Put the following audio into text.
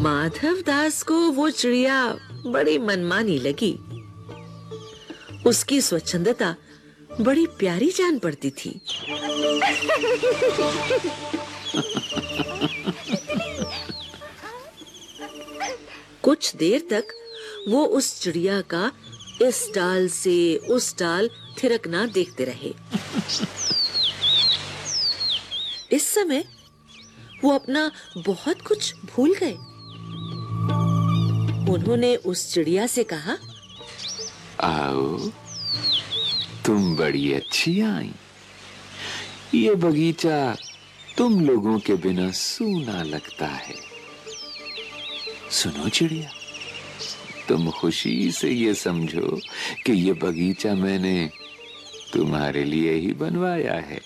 माधव दास को वो चिड़िया बड़ी मनमानी लगी। उसकी स्वच्छंदता बड़ी प्यारी जान पड़ती थी। कुछ देर तक वो उस चिड़िया का इस डाल से उस डाल थिरकना देखते रहे। इस समय वो अपना बहुत कुछ भूल गए। उन्होंने उस चिड़िया से कहा, आओ, तुम बड़ी अच्छी आई। ये बगीचा तुम लोगों के बिना सूना लगता है। सुनो चिड़िया, तुम खुशी से ये समझो कि ये बगीचा मैंने तुम्हारे लिए ही बनवाया है।